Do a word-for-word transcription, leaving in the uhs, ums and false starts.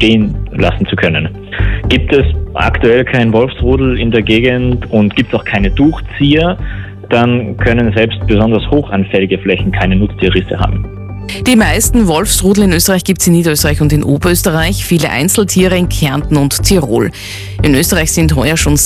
stehen lassen zu können. Gibt es aktuell kein Wolfsrudel in der Gegend und gibt es auch keine Durchzieher, dann können selbst besonders hochanfällige Flächen keine Nutztierrisse haben. Die meisten Wolfsrudel in Österreich gibt es in Niederösterreich und in Oberösterreich, viele Einzeltiere in Kärnten und Tirol. In Österreich sind heuer schon